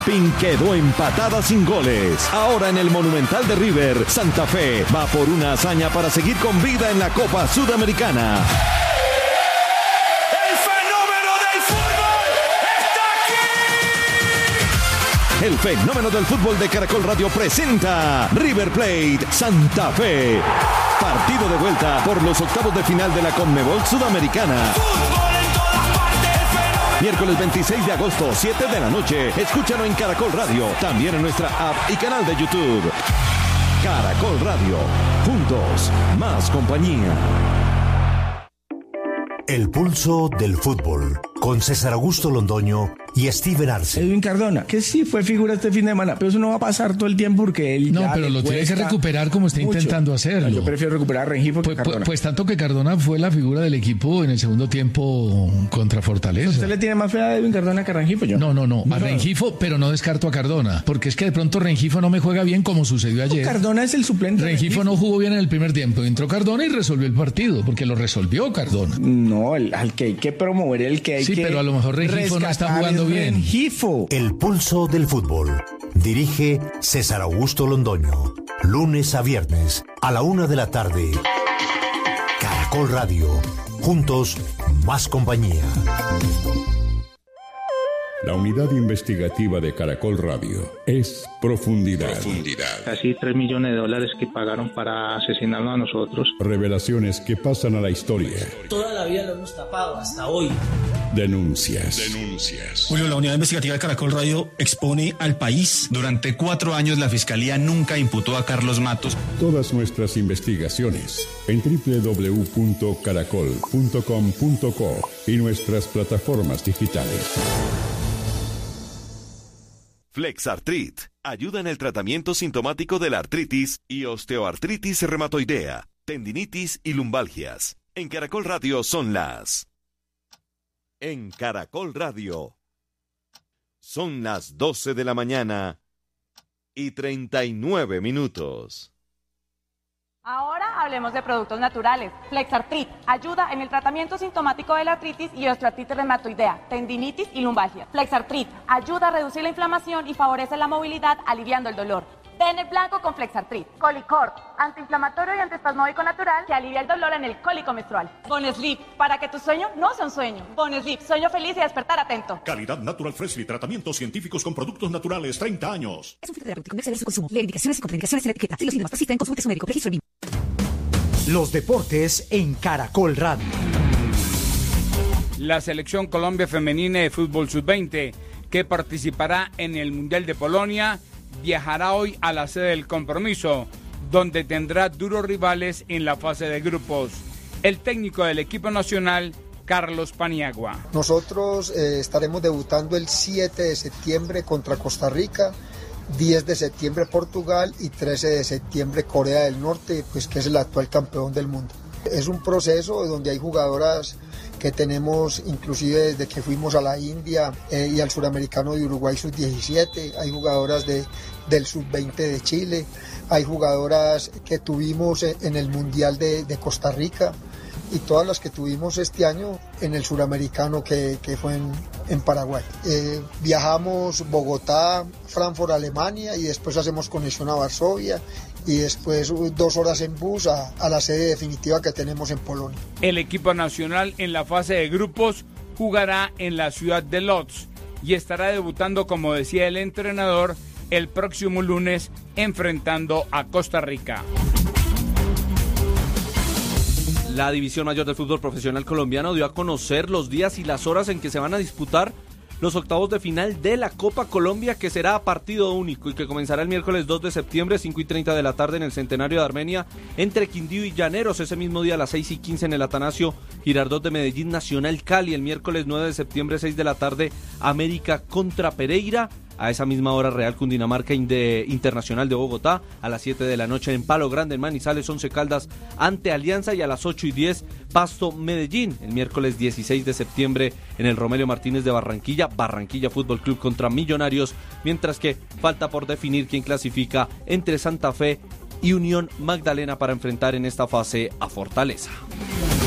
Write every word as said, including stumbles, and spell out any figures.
Pin quedó empatada sin goles. Ahora en el Monumental de River, Santa Fe va por una hazaña para seguir con vida en la Copa Sudamericana. ¡El fenómeno del fútbol está aquí! El fenómeno del fútbol de Caracol Radio presenta River Plate Santa Fe. Partido de vuelta por los octavos de final de la Conmebol Sudamericana. Miércoles veintiséis de agosto, siete de la noche. Escúchalo en Caracol Radio, también en nuestra app y canal de YouTube. Caracol Radio, juntos, más compañía. El pulso del fútbol, con César Augusto Londoño y Steven Arce. Edwin Cardona, que sí fue figura este fin de semana, pero eso no va a pasar todo el tiempo porque él No, ya pero lo tiene que recuperar como está mucho. intentando hacerlo. Yo prefiero recuperar a Rengifo Pues, que Cardona. pues, pues tanto que Cardona fue la figura del equipo en el segundo tiempo contra Fortaleza. ¿Usted le tiene más fe a Edwin Cardona que a Rengifo? Yo. No, no, no, a No. Rengifo, pero no descarto a Cardona, porque es que de pronto Rengifo no me juega bien como sucedió ayer. Cardona es el suplente. Rengifo no jugó bien en el primer tiempo, entró Cardona y resolvió el partido, porque lo resolvió Cardona. No, el, al que hay que promover, el que hay Sí, que pero a lo mejor Rengifo no está rescatar jugando es bien. Rengifo. El pulso del fútbol. Dirige César Augusto Londoño. Lunes a viernes, a la una de la tarde. Caracol Radio. Juntos, más compañía. La unidad investigativa de Caracol Radio es Profundidad. Profundidad. Casi tres millones de dólares que pagaron para asesinarnos a nosotros. Revelaciones que pasan a la historia. Toda la vida lo hemos tapado, hasta hoy. Denuncias. Denuncias. Julio, la unidad investigativa de Caracol Radio expone al país. Durante cuatro años la Fiscalía nunca imputó a Carlos Matos. Todas nuestras investigaciones en doble u doble u doble u punto caracol punto com punto co y nuestras plataformas digitales. Flexartrit ayuda en el tratamiento sintomático de la artritis y osteoartritis reumatoidea, tendinitis y lumbalgias. En Caracol Radio son las... En Caracol Radio son las doce de la mañana y treinta y nueve minutos. Ahora hablemos de productos naturales. Flexartrit ayuda en el tratamiento sintomático de la artritis y osteoartritis reumatoidea, tendinitis y lumbalgia. Flexartrit ayuda a reducir la inflamación y favorece la movilidad, aliviando el dolor. Ten el blanco con Flexartrit. Colicort, antiinflamatorio y antiespasmódico natural que alivia el dolor en el cólico menstrual. Bonesleep, para que tu sueño no sea un sueño. Bonesleep, sueño feliz y despertar atento. Calidad Natural Freshly, tratamientos científicos con productos naturales, treinta años. Es un fitoterapéutico, no exceder su consumo. Lee indicaciones y contraindicaciones en la etiqueta. Si los síntomas persisten, consulte a su médico. Registro el mismo. Los deportes en Caracol Radio. La selección Colombia femenina de fútbol sub veinte, que participará en el Mundial de Polonia, viajará hoy a la sede del compromiso, donde tendrá duros rivales en la fase de grupos. El técnico del equipo nacional, Carlos Paniagua. Nosotros eh, estaremos debutando el siete de septiembre contra Costa Rica, diez de septiembre Portugal y trece de septiembre Corea del Norte, pues que es el actual campeón del mundo. Es un proceso donde hay jugadoras que tenemos inclusive desde que fuimos a la India eh, y al suramericano de Uruguay sub diecisiete, hay jugadoras de, del sub veinte de Chile, hay jugadoras que tuvimos en el Mundial de, de Costa Rica y todas las que tuvimos este año en el suramericano que, que fue en, en Paraguay. Eh, viajamos Bogotá, Frankfurt, Alemania y después hacemos conexión a Varsovia y después dos horas en bus a, a la sede definitiva que tenemos en Polonia. El equipo nacional en la fase de grupos jugará en la ciudad de Lodz y estará debutando, como decía el entrenador, el próximo lunes enfrentando a Costa Rica. La División Mayor del Fútbol Profesional Colombiano dio a conocer los días y las horas en que se van a disputar los octavos de final de la Copa Colombia, que será a partido único y que comenzará el miércoles dos de septiembre, cinco y treinta de la tarde en el Centenario de Armenia, entre Quindío y Llaneros. Ese mismo día a las seis y quince en el Atanasio Girardot de Medellín, Nacional Cali. El miércoles nueve de septiembre, seis de la tarde, América contra Pereira. A esa misma hora, Real Cundinamarca de Internacional de Bogotá. A las siete de la noche en Palo Grande, en Manizales, Once Caldas ante Alianza. Y a las ocho y diez, Pasto Medellín. El miércoles dieciséis de septiembre en el Romelio Martínez de Barranquilla, Barranquilla Fútbol Club contra Millonarios. Mientras que falta por definir quién clasifica entre Santa Fe y Unión Magdalena para enfrentar en esta fase a Fortaleza.